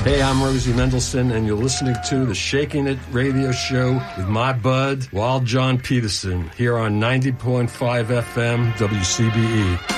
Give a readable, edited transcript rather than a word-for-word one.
Hey, I'm Rosie Mendelson, and you're listening to the Shaking It Radio Show with my bud, Wild John Peterson, here on 90.5 FM WCBE.